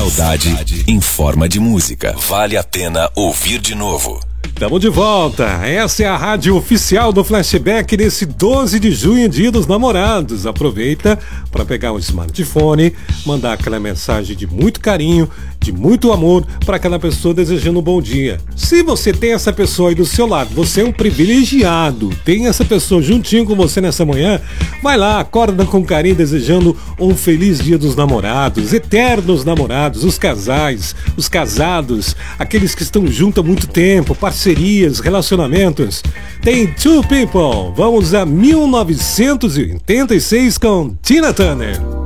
Saudade em forma de música. Vale a pena ouvir de novo. Estamos de volta. Essa é a rádio oficial do Flashback nesse 12 de junho, Dia dos Namorados. Aproveita para pegar um smartphone, mandar aquela mensagem de muito carinho, de muito amor para aquela pessoa desejando um bom dia. Se você tem essa pessoa aí do seu lado, você é um privilegiado, tem essa pessoa juntinho com você nessa manhã, vai lá, acorda com carinho desejando um feliz Dia dos Namorados, eternos namorados, os casais, os casados, aqueles que estão juntos há muito tempo, parcerias, relacionamentos. Tem Two People. Vamos a 1986 com Tina Turner.